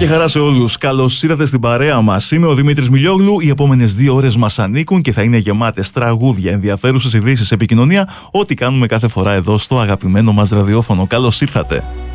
και χαρά σε όλους. Καλώς ήρθατε στην παρέα μας. Είμαι ο Δημήτρης Μιλιόγλου. Οι επόμενες 2 ώρες μας ανήκουν και θα είναι γεμάτες τραγούδια, ενδιαφέρουσες ειδήσεις, επικοινωνία. Ό,τι κάνουμε κάθε φορά εδώ στο αγαπημένο μας ραδιόφωνο. Καλώς ήρθατε.